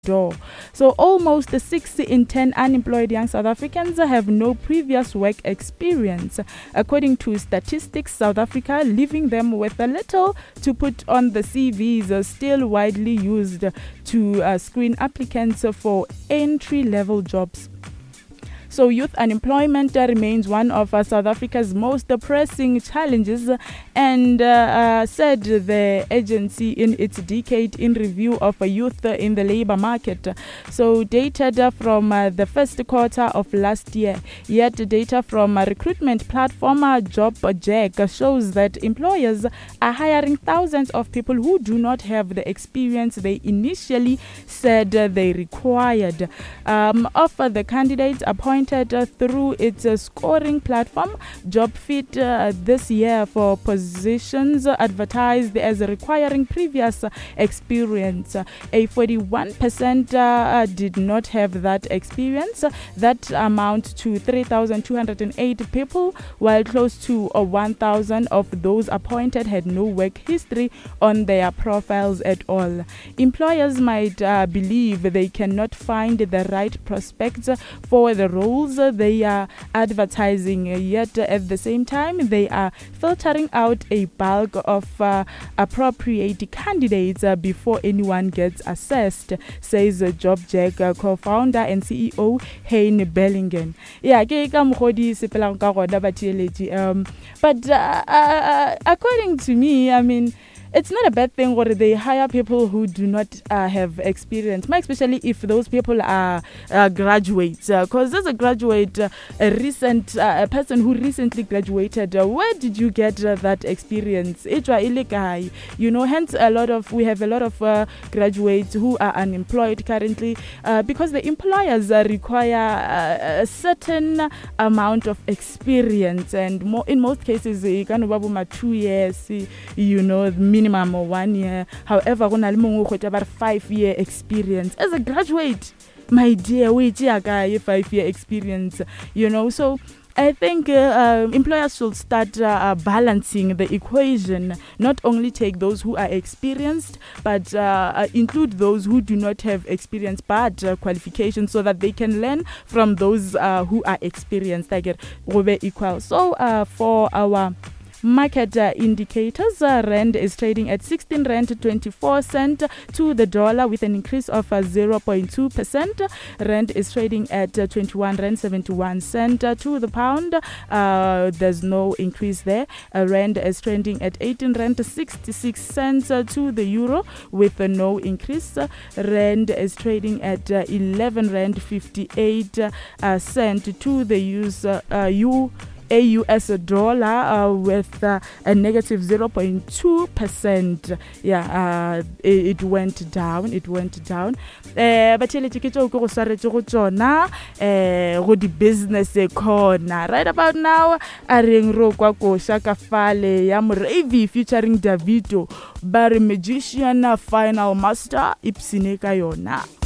door. So almost 6 in 10 unemployed young South Africans have no previous work experience. According to statistics, South Africa, leaving them with a little to put on the CVs, are still widely used to screen applicants for entry-level jobs. So youth unemployment remains one of South Africa's most pressing challenges, and said the agency in its decade in review of youth in the labour market. So data from the first quarter of last year, yet data from recruitment platform JobJack shows that employers are hiring thousands of people who do not have the experience they initially said they required. Of the candidates appointed through its scoring platform, JobFit, this year for positions advertised as requiring previous experience. A 41% did not have that experience. That amount to 3,208 people, while close to 1,000 of those appointed had no work history on their profiles at all. Employers might believe they cannot find the right prospects for the roles they are advertising, yet at the same time they are filtering out a bulk of appropriate candidates before anyone gets assessed, says JobJack co-founder and CEO Hein Bellingen. Yeah, but according to me, I mean, it's not a bad thing where they hire people who do not have experience, especially if those people are graduates. Because as a graduate, a person who recently graduated, where did you get that experience? Hence we have a lot of graduates who are unemployed currently because the employers require a certain amount of experience, and in most cases, 2 years, minimum or 1 year. However, about 5-year experience as a graduate. My dear, we have 5-year experience. So I think employers should start balancing the equation, not only take those who are experienced, but include those who do not have experience but qualifications, so that they can learn from those who are experienced. Like equal. So for our market indicators, Rand is trading at 16 Rand 24 cent to the dollar with an increase of 0.2%. Rand is trading at 21 Rand 71 cent to the pound. There's no increase there. Rand is trading at 18 Rand 66 cents to the euro with no increase. Rand is trading at 11 Rand 58 cent to the US dollar with a negative 0.2%. Yeah, it went down. But the business corner right about now. Aring kwa Shaka Fale ya Mrevi featuring Davido, Barry Magician, Final Master, Ipsineka Yona.